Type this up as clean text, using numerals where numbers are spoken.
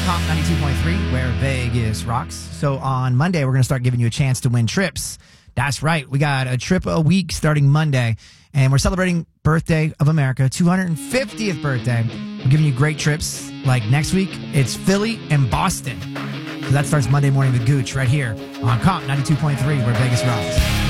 Comp 92.3, where Vegas rocks. So on Monday, we're going to start giving you a chance to win trips. That's right. We got a trip a week starting Monday, and we're celebrating birthday of America, 250th birthday. We're giving you great trips. Like next week, it's Philly and Boston. So that starts Monday morning with Gooch right here on Comp 92.3, where Vegas rocks.